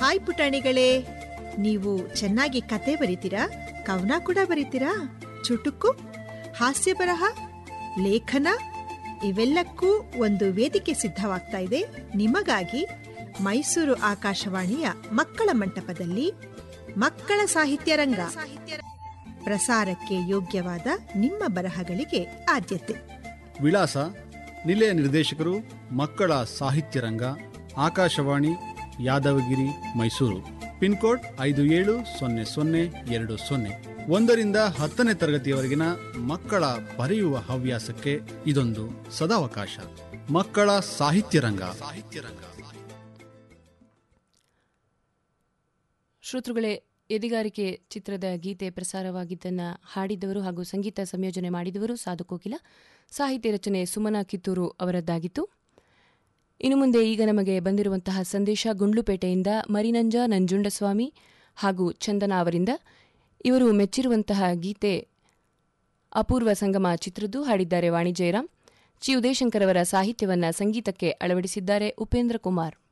Hi ಪುಟಾಣಿಗಳೇ, ನೀವು ಚೆನ್ನಾಗಿ ಕತೆ ಬರೀತೀರಾ? ಕವನ ಕೂಡ ಬರೀತೀರಾ? ಚುಟುಕು, ಹಾಸ್ಯ ಬರಹ, ಲೇಖನ ಇವೆಲ್ಲಕ್ಕೂ ಒಂದು ವೇದಿಕೆ ಸಿದ್ಧವಾಗ್ತಾ ಇದೆ ನಿಮಗಾಗಿ. ಮೈಸೂರು ಆಕಾಶವಾಣಿಯ ಮಕ್ಕಳ ಮಂಟಪದಲ್ಲಿ ಮಕ್ಕಳ ಸಾಹಿತ್ಯ ರಂಗ ಪ್ರಸಾರಕ್ಕೆ ಯೋಗ್ಯವಾದ ನಿಮ್ಮ ಬರಹಗಳಿಗೆ ಆದ್ಯತೆ. ವಿಳಾಸ: ನಿಲಯ ನಿರ್ದೇಶಕರು, ಮಕ್ಕಳ ಸಾಹಿತ್ಯ ರಂಗ, ಆಕಾಶವಾಣಿ, ಯಾದವಗಿರಿ, ಮೈಸೂರು. ಪಿನ್ಕೋಡ್ 570020. 1ರಿಂದ 10ನೇ ತರಗತಿಯವರೆಗಿನ ಮಕ್ಕಳ ಬರೆಯುವ ಹವ್ಯಾಸಕ್ಕೆ ಇದೊಂದು ಸದಾವಕಾಶ. ಮಕ್ಕಳ ಸಾಹಿತ್ಯ ರಂಗ. ಶ್ರೋತೃಗಳೇ, ಎದೆಗಾರಿಕೆ ಚಿತ್ರದ ಗೀತೆ ಪ್ರಸಾರವಾಗಿದ್ದನ್ನು ಹಾಡಿದವರು ಹಾಗೂ ಸಂಗೀತ ಸಂಯೋಜನೆ ಮಾಡಿದವರು ಸಾಧು ಕೋಕಿಲ. ಸಾಹಿತ್ಯ ರಚನೆ ಸುಮನಾ ಕಿತ್ತೂರು ಅವರದ್ದಾಗಿತ್ತು. ಇನ್ನು ಮುಂದೆ ಈಗ ನಮಗೆ ಬಂದಿರುವಂತಹ ಸಂದೇಶ ಗುಂಡ್ಲುಪೇಟೆಯಿಂದ ಮರಿನಂಜ ನಂಜುಂಡಸ್ವಾಮಿ ಹಾಗೂ ಚಂದನಾ ಅವರಿಂದ. ಇವರು ಮೆಚ್ಚಿರುವಂತಹ ಗೀತೆ ಅಪೂರ್ವ ಸಂಗಮ ಚಿತ್ರದ್ದು. ಹಾಡಿದ್ದಾರೆ ವಾಣಿ ಜಯರಾಮ್. ಚಿ ಉದಯಶಂಕರ್ ಅವರ ಸಾಹಿತ್ಯವನ್ನು ಸಂಗೀತಕ್ಕೆ ಅಳವಡಿಸಿದ್ದಾರೆ ಉಪೇಂದ್ರ ಕುಮಾರ್.